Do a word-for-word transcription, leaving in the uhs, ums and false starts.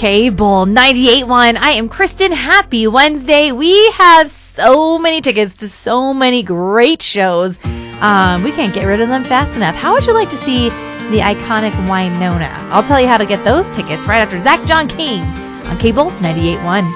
Cable ninety-eight point one. I am Kristen. Happy Wednesday. We have so many tickets to so many great shows. Um, we can't get rid of them fast enough. How would you like to see the iconic Wynonna? I'll tell you how to get those tickets right after Zach John King on Cable ninety-eight point one.